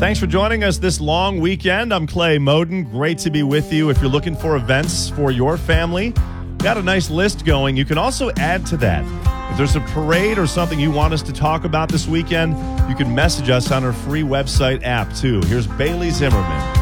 Thanks for joining us this long weekend. I'm Clay Moden. Great to be with you. If you're looking for events for your family, got a nice list going. You can also add to that. If there's a parade or something you want us to talk about this weekend, you can message us on our free website app, too. Here's Bailey Zimmerman.